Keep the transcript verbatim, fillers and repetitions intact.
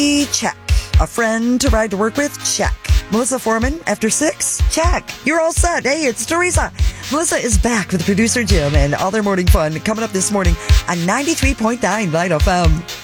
Check. A friend to ride to work with? Check. Melissa Foreman, after six? Check. You're all set. Hey, it's Teresa. Melissa is back with producer Jim and all their morning fun coming up this morning on ninety-three point nine Light F M.